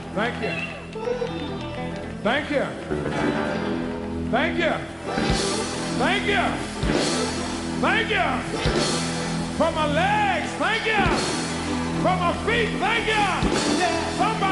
Thank you. Thank you. Thank you. Thank you. Thank you. For my legs, thank you. For my feet, thank you. Somebody